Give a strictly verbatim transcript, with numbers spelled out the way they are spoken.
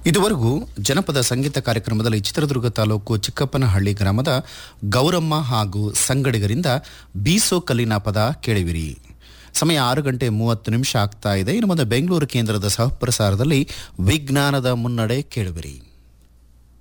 ಇದುವರೆಗೂ ಜನಪದ ಸಂಗೀತ ಕಾರ್ಯಕ್ರಮದಲ್ಲಿ ಚಿತ್ರದುರ್ಗ ತಾಲೂಕು ಚಿಕ್ಕಪ್ಪನಹಳ್ಳಿ ಗ್ರಾಮದ ಗೌರಮ್ಮ ಹಾಗೂ ಸಂಗಡಿಗರಿಂದ ಬೀಸೋ ಕಲ್ಲಿನ ಪದ ಕೇಳಿವಿರಿ. ಸಮಯ ಆರು ಗಂಟೆ ಮೂವತ್ತು ನಿಮಿಷ ಆಗ್ತಾ ಇದೆ. ಇನ್ನು ಮುಂದೆ ಬೆಂಗಳೂರು ಕೇಂದ್ರದ ಸಹಪ್ರಸಾರದಲ್ಲಿ ವಿಜ್ಞಾನದ ಮುನ್ನಡೆ ಕೇಳುವಿರಿ.